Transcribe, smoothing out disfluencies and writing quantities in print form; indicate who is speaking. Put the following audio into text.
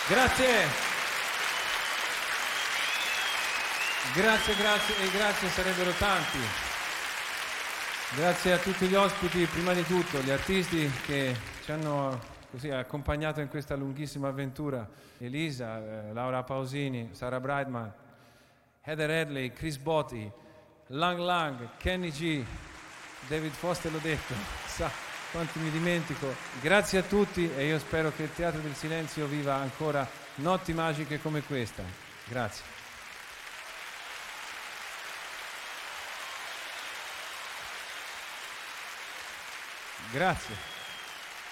Speaker 1: Grazie. Grazie e grazie sarebbero tanti. Grazie a tutti gli ospiti, prima di tutto, gli artisti che ci hanno così accompagnato in questa lunghissima avventura. Elisa, Laura Pausini, Sara Brightman, Heather Headley, Chris Botti, Lang Lang, Kenny G, David Foster, l'ho detto, sa quanti mi dimentico. Grazie a tutti e io spero che il Teatro del Silenzio viva ancora notti magiche come questa. Grazie. Grazie.